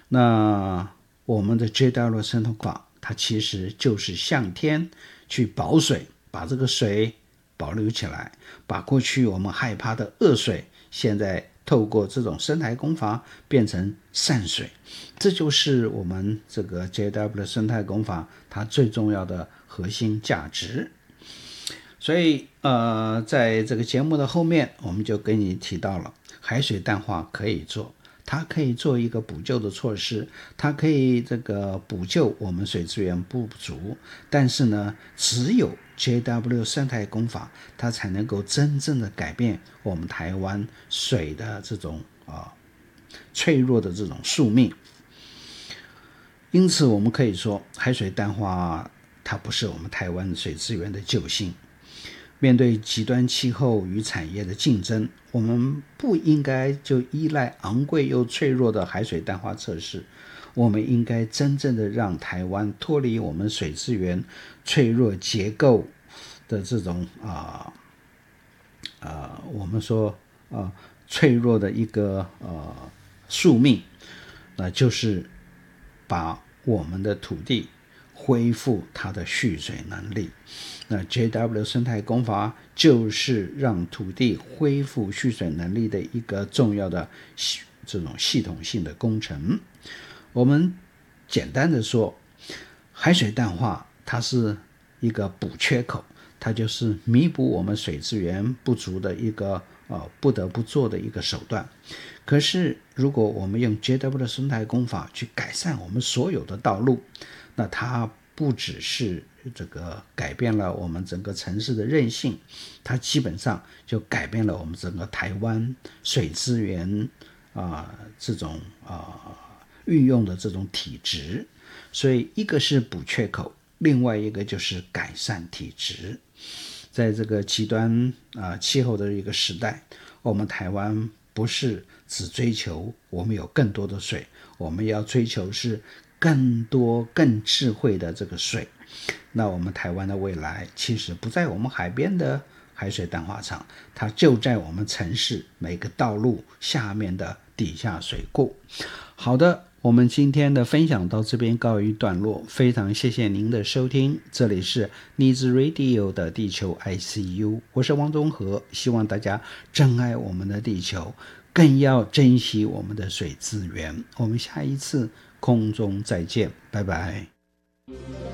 那我们的 JW 生态法它其实就是向天去保水，把这个水保留起来，把过去我们害怕的恶水现在透过这种生态工法变成善水，这就是我们这个 JW 生态工法它最重要的核心价值。所以在这个节目的后面我们就跟你提到了海水淡化可以做，它可以做一个补救的措施，它可以这个补救我们水资源不足，但是呢，只有 JW 生态工法它才能够真正的改变我们台湾水的这种脆弱的这种宿命。因此我们可以说海水淡化它不是我们台湾水资源的救星。面对极端气候与产业的竞争，我们不应该就依赖昂贵又脆弱的海水淡化测试，我们应该真正的让台湾脱离我们水资源脆弱结构的这种我们说脆弱的一个宿命，那就是把我们的土地恢复它的蓄水能力。那 JW 生态工法就是让土地恢复蓄水能力的一个重要的这种系统性的工程。我们简单的说，海水淡化它是一个补缺口，它就是弥补我们水资源不足的一个不得不做的一个手段。可是如果我们用 JW 的生态工法去改善我们所有的道路，那它不只是这个改变了我们整个城市的韧性，它基本上就改变了我们整个台湾水资源这种运用的这种体质。所以一个是补缺口，另外一个就是改善体质。在这个极端气候的一个时代，我们台湾不是只追求我们有更多的水，我们要追求是更多更智慧的这个水。那我们台湾的未来其实不在我们海边的海水淡化厂，它就在我们城市每个道路下面的地下水库。好的，我们今天的分享到这边告一段落，非常谢谢您的收听，这里是 Needs Radio 的地球 ICU， 我是王宗和，希望大家珍爱我们的地球，更要珍惜我们的水资源。我们下一次空中再见，拜拜。